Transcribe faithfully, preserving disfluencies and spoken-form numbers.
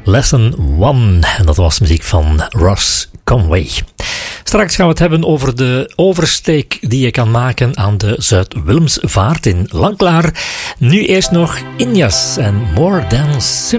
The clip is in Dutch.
Lesson one. En dat was muziek van Ross Conway. Straks gaan we het hebben over de oversteek die je kan maken aan de Zuid-Willemsvaart in Langklaar. Nu eerst nog Injas en More Than Sympathy.